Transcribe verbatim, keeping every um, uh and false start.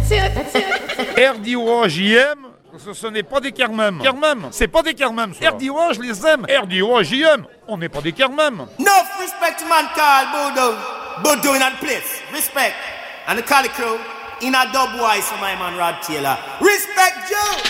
That's it, that's it, that's it. R D O A, J M, ce, ce n'est pas des Kermem. Kermem, c'est pas des Kermem. R D O A, je les aime. R D O A, J M, on n'est pas des Kermem. No respect to man called Bodo. Bodo in that place. Respect. And the Cali crew in a dub wise for my man Rod Taylor. Respect you!